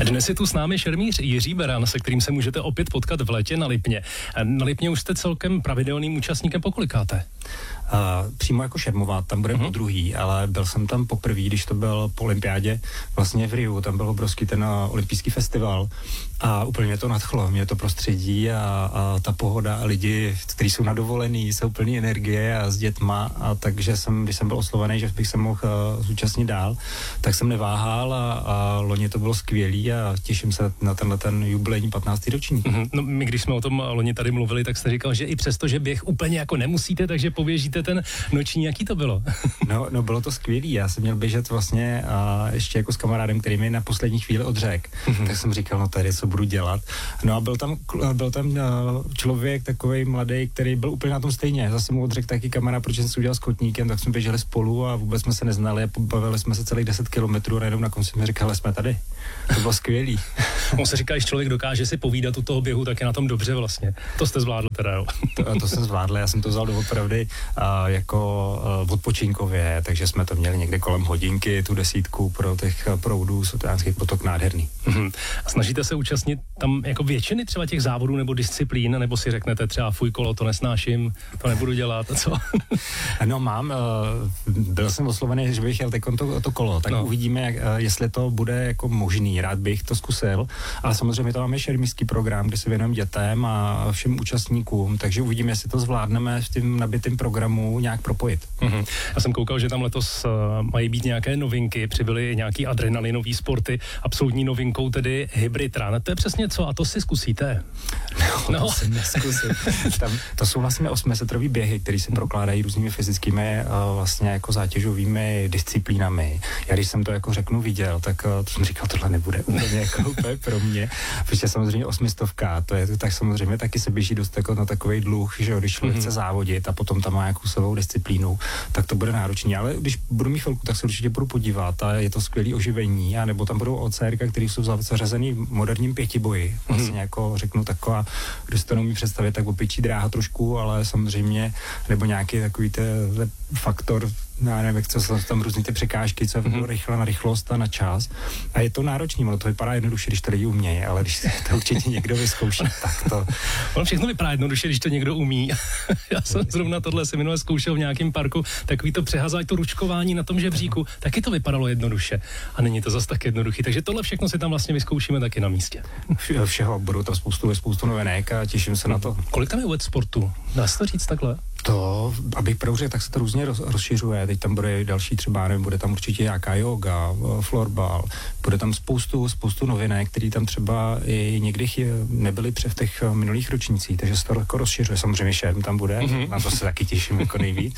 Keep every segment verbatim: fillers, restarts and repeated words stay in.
Dnes je tu s námi šermíř Jiří Beran, se kterým se můžete opět potkat v létě na Lipně. Na Lipně už jste celkem pravidelným účastníkem, pokolikáte? Uh, přímo jako šermovat, tam budeme uh-huh. po druhý, ale byl jsem tam poprvé, když to byl po olympiádě vlastně v Riu, tam byl obrovský ten uh, olympijský festival a úplně mě to nadchlo, mě to prostředí a, a ta pohoda a lidi, kteří jsou na dovolený, jsou plný energie a s dětma, a takže jsem, když jsem byl oslovený, že bych se mohl uh, zúčastnit dál, tak jsem neváhal a, a loni to bylo skvělý a těším se na tenhle ten jubilejní patnáctý ročník. Uh-huh. No my, když jsme o tom loni tady mluvili, tak jste říkal, že i přesto, že běh úplně jako nemusíte, takže poběžíte ten noční, jaký to bylo? no, no bylo to skvělý, já jsem měl běžet vlastně a ještě jako s kamarádem, který mi na poslední chvíli odřekl, mm-hmm. tak jsem říkal, no tady co budu dělat. No a byl tam, byl tam člověk takovej mladý, který byl úplně na tom stejně, zase mu odřekl taky kamarád, protože jsem si udělal s kotníkem, tak jsme běželi spolu a vůbec jsme se neznali a pobavili jsme se celých deset kilometrů a jenom na konci mi říkal, jsme tady. To bylo skvělý. On se říká, že člověk dokáže si povídat u toho běhu, tak je na tom dobře vlastně. To jste zvládl teda, jo? to, to jsem zvládl, já jsem to vzal doopravdy a jako uh, odpočinkově, takže jsme to měli někde kolem hodinky, tu desítku pro těch proudů, Sotojánský potok nádherný. Mm-hmm. A snažíte se účastnit tam jako většiny třeba těch závodů nebo disciplín, nebo si řeknete třeba fuj kolo, to nesnáším, to nebudu dělat, a co? No mám, uh, byl jsem oslovený, že bych jel to, to kolo, tak no. Uvidíme, jak, uh, jestli to bude jako možný, rád bych to zkusil, ale samozřejmě to máme šermířský program, kde se věnujeme dětem a všem účastníkům, takže uvidíme, jestli to zvládneme v tím nabitým programu nějak propojit. Mm-hmm. Já jsem koukal, že tam letos uh, mají být nějaké novinky, přibyly nějaký adrenalinový sporty, absolutní novinkou tedy hybrid run. To je přesně co a to si zkusíte? No, no. To si neskusím. Tam, to jsou vlastně osmisetrový běhy, které se prokládají různými fyzickými uh, vlastně jako zátěžovými disciplínami. Já když jsem to jako řeknu viděl, tak uh, to jsem říkal, tohle nebude úplně jako úplně pro mě, protože samozřejmě osmistovka, to je tak samozřejmě taky se běží dost jako na takovej dluh, že když člověk mm-hmm. chce závodit a potom tam má nějakou svou disciplínu, tak to bude náročný, ale když budu mít chvilku, tak se určitě budu podívat a je to skvělý oživení, a nebo tam budou O C R, který jsou zařazený v moderním pětiboji, vlastně mm-hmm. jako řeknu taková, kdo si to neumí představit, tak opičí dráha trošku, ale samozřejmě, nebo nějaký takový ten faktor, já nevím, jak jsou tam různý ty překážky, co je mm-hmm. rychle na rychlost a na čas. A je to náročný, ono to vypadá jednoduše, když to lidi umějí, ale když to určitě někdo vyzkouší, tak to... Ono všechno vypadá jednoduše, když to někdo umí. Já jsem zrovna tohle si minule zkoušel v nějakém parku, takový to přehazání, to ručkování na tom žebříku, taky to vypadalo jednoduše. A není to zas tak jednoduchý. Takže tohle všechno si tam vlastně vyzkoušíme taky na místě. Všeho, budou tam spoustu, spoustu novinek a těším se na to. Kolik tam je vůbec sportu? Dá se to říct takhle? To, abych prouřil, tak se to různě roz, rozšiřuje. Teď tam bude další třeba, nevím, bude tam určitě nějaká yoga, florbal, bude tam spoustu, spoustu novinek, které tam třeba i někdy nebyly pře v těch minulých ročnících, takže se to jako rozšiřuje. Samozřejmě šerm tam bude, mm-hmm. na to se taky těším jako nejvíc.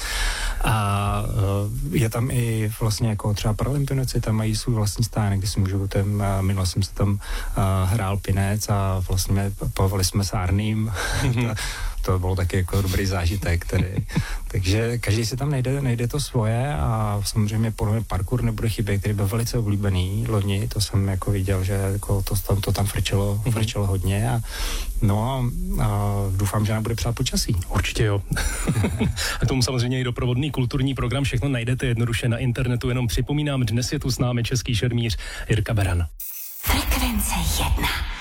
A je tam i vlastně jako třeba paralympionoci, tam mají svůj vlastní stánek, kde si můžu, ten, minule jsem se tam hrál pinec a vlastně plavali jsme s Arným. Mm-hmm. To bylo taky jako dobrý zážitek, který, takže každý si tam najde, najde to svoje a samozřejmě podle mě parkour nebude chybět, který byl velice oblíbený loni, to jsem jako viděl, že jako to, tam, to tam frčelo, mm-hmm. frčelo hodně a no a doufám, že nám bude přát počasí. Určitě jo. A k tomu samozřejmě i doprovodný kulturní program, všechno najdete jednoduše na internetu, jenom připomínám, dnes je tu s námi český šermíř Jirka Beran. Frekvence jedna.